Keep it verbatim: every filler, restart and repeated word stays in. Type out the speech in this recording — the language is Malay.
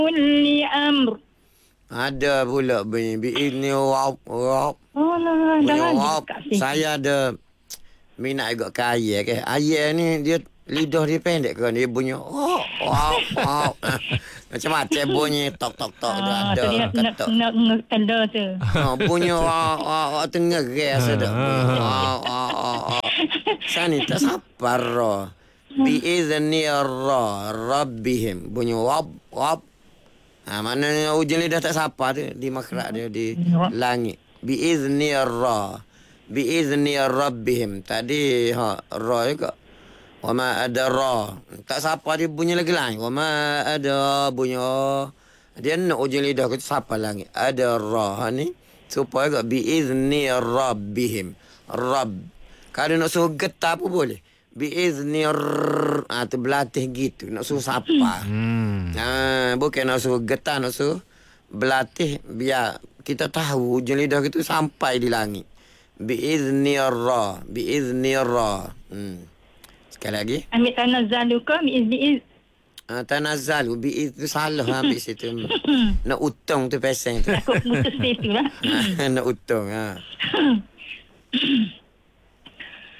Kulli amr. Ada pula bunyi biizni wab wab. Oh, lah, dah Bunyi ada wab. kat sini. Saya ada minat juga ke ayah ke. Ayah ni dia lidah dia pendek kan. Dia bunyi wab wab wab. Macam-macam bunyi tok tok tok tu Ah, ada tu dia nak ketok. nak ngekenda tu. Ha, bunyi wab wab wab tu ngeres sedap bunyi wab wab wab. Sani tak sabar roh. Biizni ra rabbihim. Bunyi wab wab. Ha, maknanya ujung lidah tak sapa tu di makrak dia di langit. Biizni ra. Biizni rabbihim. Tadi ha ra juga. Wa ma adra. Tak sapa dia bunyi lagi lain. Wa ma ada bunyi oh. Dia nak ujung lidah tu sapa langit. Ada ra ha, ni supaya juga biizni rabbihim. Rabb. Kalau nak suruh getar pun boleh. Biizni r. Ah tu berlatih gitu. Nak suruh sapa. Hmm. Ha, bukan nak suruh getar, nak suruh berlatih biar kita tahu ujung lidah kita sampai di langit. Biizni ra. Biizni ra. Hmm. Sekali lagi. Ambil tanazzalu ke biizni. Ha, tanazzalu biizni salah habis situ. Nak utang tu peseng tu. Takut putus situ lah. Ha, nak utang ha.